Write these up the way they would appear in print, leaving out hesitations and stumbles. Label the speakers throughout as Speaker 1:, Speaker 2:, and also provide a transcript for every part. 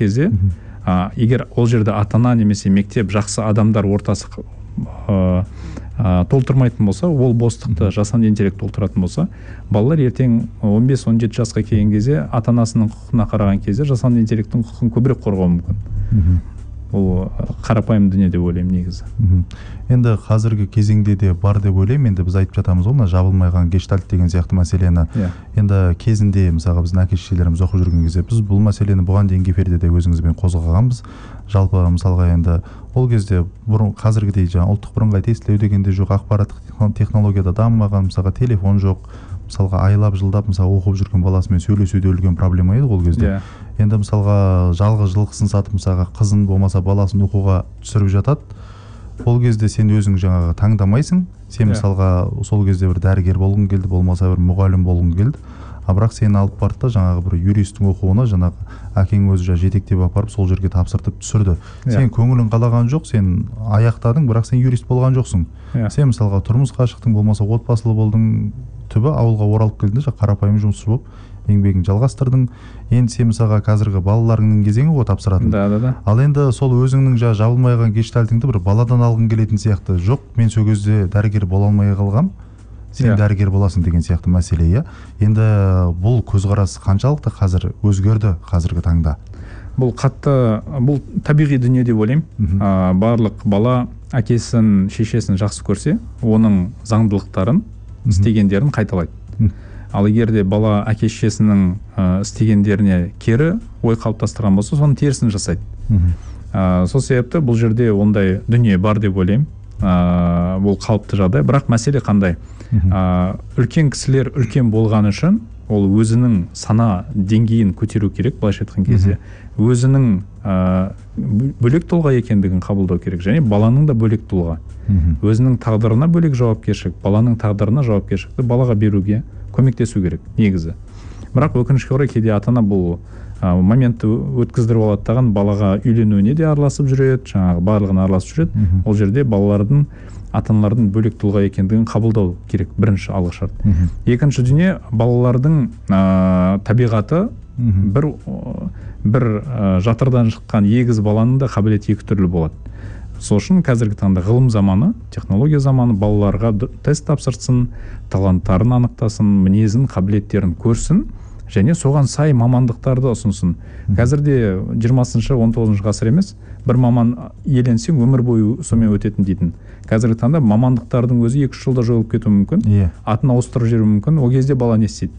Speaker 1: кезде егер ол жерде ата-ана немесе мектеп жақсы адамдар ортасы толтырмайтын болса, ол бостықты жасанды интеллект толтыратын болса, балалар ертең 15-17 жасқа келген кезде ата-анасының құқығына қараған кезде жасанды интеллекттің құқығын көбірек қорғауы мүмкін. Ол қарапайым дүние деп ойлаймын негізі.
Speaker 2: Енді қазіргі кезеңде де бар деп ойлаймын. Енді біз айтып жатамыз ғой, жабылмайған гештальт деген сияқты мәселені. Енді кезінде мысалға біздің әке-шешелеріміз оқып жүрген кезде біз бұл мәселені бұған дейін эфирде де өзіңізбен қозғағанбыз. Жалпы мысалға енді ол кезде қазіргідей жаңа ұлттық бірыңғай тестілеу деген де жоқ, ақпараттық технологияда дамымаған, мысалға телефон жоқ, мысалға айлап жылдап мысалға оқып жүрген баласымен сөйлесуде үлкен проблема еді ол кезде. Енді мысалға жалғыз жылқысын сатып мысалға қызын болмаса баласын оқуға түсіріп жатады. Ол кезде сен өзің жаңағы таңдамайсың. Сен мысалға сол кезде бір дәрігер болғың келді, болмаса бір мұғалім болғың келді. Бірақ сені алып барды да жаңағы бір юристтің оқуына жаңағы әкең өзі жетектеп апарып сол жерге тапсыртып түсірді. Сен көңілің қалаған жоқ, сен аяқтадың, бірақ сен юрист болған жоқсың. Сен мысалға тұрмысқа шықтың, болмаса отбасылы болдың, түбі ауылға оралып келдің де қарапайым жұмысшы болып еңбегін жалғастырдың. Енді сен мысалға қазіргі балаларыңның кезеңі ғой тапсыратын. Ал енді сол өзіңнің жабылмайған гештальтыңды бір баладан алғың келетін сияқты. Жоқ, мен сол кезде дәрігер бола алмай қалғам, сен дәрігер боласың деген сияқты мәселе. Енді бұл көзқарас қаншалықты қазір өзгерді қазіргі таңда?
Speaker 1: Бұл табиғи дүние деп ойлаймын. Барлық бала әкесін, шешесін жақсы көрсе, оның заңдылықтарын, істегендерін қайталайды. Ал егер де бала әке-шешесінің істегендеріне кері ой қалыптастырған болса, соның терісін жасайды. Сол себепті бұл жерде ондай дүние бар деп ойлаймын. Бұл қалыпты жағдай. Бірақ мәселе қандай? Үлкен кісілер үлкен болған үшін ол өзінің сана деңгейін көтеру керек, былайша айтқан кезде. Өзінің бөлек тұлға екендігін қабылдау керек, және баланың да бөлек тұлға. Өзінің тағдырына бөлек жауапкершілік, баланың тағдырына жауапкершілікті балаға беруге көмектесу керек негізі. Бірақ өкінішке орай кейде ата-ана бұл моментті өткіздіріп алады даған, балаға үйленуіне де араласып жүреді, жаңағы барлығына араласып жүреді. Ол жерде балалардың ата-аналардың бөлек тұлға екендігін қабылдау керек, бірінші алғы шарт. Екінші дүние, балалардың табиғаты бір жатырдан шыққан егіз баланың да қабілеті екі түрлі болады. Сол үшін қазіргі таңда ғылым заманы, технология заманы, балаларға тест тапсырсын, таланттарын анықтасын, мінезін, қабілеттерін көрсін, және соған сай мамандықтарды ұсынсын. Қазірде 20-19 ғасыр емес, бір маман иеленсең өмір бойы сонымен өтетін дейтін. Қазіргі таңда мамандықтардың өзі 2-3 жылда жойылып кетуі мүмкін, атын ауыстырып жіберуі мүмкін. Ол кезде бала не істейді?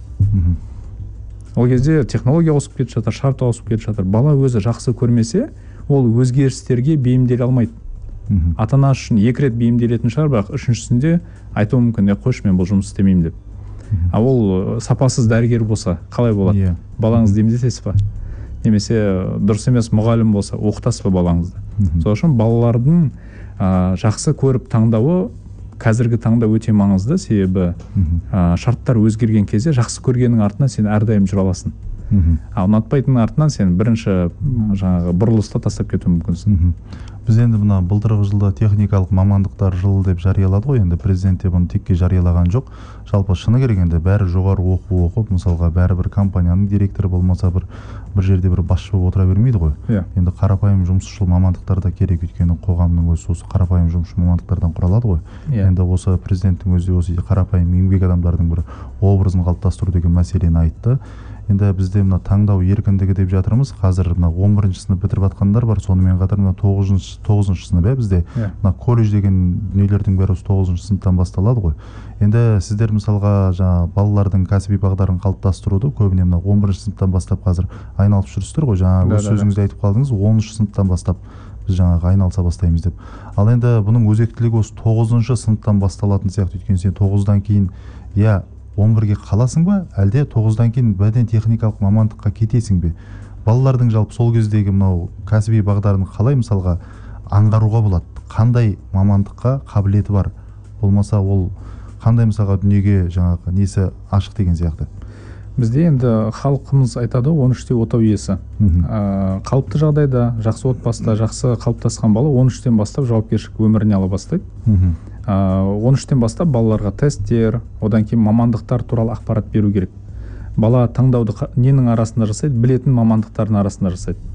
Speaker 1: Ол кезде технология ауысып кетіп жатыр, шарт ауысып кетіп жатыр. Бала өзі жақсы көрмесе, ол өзгерістерге бейімделе алмайды. Ата-ана үшін 2 рет бейімделетін шығар, бірақ үшіншісінде айтуы мүмкін, қойшы, мен бұл жұмыс істемеймін деп. Ал ол сапасыз дәрігер болса, қалай болады? Балаңызды емдетесіз ба? Немесе дұрыс емес мұғалім болса, оқытасыз ба балаңызды? Сол үшін балалардың жақсы көріп таңдауы қазіргі таңда өте маңызды, себебі шарттар өзгерген кезде жақсы көргеннің артынан сен әрдайым жүре аласың. Ал ұнатпайтынның артынан сен бірінші жаңағы бұрылыста тастап кетуі мүмкінсің.
Speaker 2: Біз енді мына былтырғы жылда техникалық мамандықтар жылы деп жариялады ғой, енді президент те бұны текке жариялаған жоқ. Жалпы шыны керек енді бәрі жоғары оқу оқып, мысалға бәрі бір компанияның директоры болмаса бір жерде бір басшы болып отыра бермейді ғой. Енді қарапайым жұмысшыл мамандықтар да керек, өйткені қоғамның өзі осы қарапайым жұмысшы мамандықтардан құралады ғой. Енді осы президенттің өзі осы қарапайым еңбек адамдардың бір образын қалыптастыру деген мәселені айтты. Енді бізде мына таңдау еркіндігі деп жатырмыз. Қазір мына 11-ші сынып бітіріп жатқандар бар, сонымен қатар мына 9-ші сынып бізде мына колледж деген дүниелердің бәрі 9-ші сыныптан басталады ғой. Енді сіздер мысалға жаңа балалардың кәсіби бағдарын қалыптастыруды көбіне мына 11-ші сыныптан бастап қазір айналып жүрсіздер ғой. Жаңа өз сөзіңізде айтып қалдыңыз, 10-ші сыныптан бастап біз жаңағы айналыса бастаймыз деп. Ал енді бұның өзектілігі осы 9-ші сыныптан басталатын сияқты, өйткені сен 9-дан кейін 11-ге қаласың ба, әлде 9-дан кейін бәден техникалық мамандыққа кетесің бе? Балалардың жалпы сол кездегі мынау кәсіби бағдарын қалай мысалға аңғаруға болады? Қандай мамандыққа қабілеті бар? Болмаса ол қандай мысалға дүниеге жаңағы несі ашық деген сияқты?
Speaker 1: Бізде енді халқымыз айтады, 13-те отау иесі. Қалыпты жағдайда, жақсы отбасыда, жақсы қалыптасқан бала 13-тен бастап жауапкершілік өміріне ала бастайды. 13-тен бастап балаларға тесттер, одан кейін мамандықтар туралы ақпарат беру керек. Бала таңдауды ненің арасында жасайды? Білетін мамандықтардың арасында жасайды.